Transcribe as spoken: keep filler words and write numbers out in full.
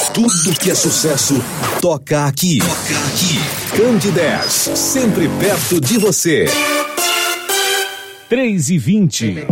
Tudo que é sucesso, toca aqui. Toca aqui. Candidez, sempre perto de você. três e vinte.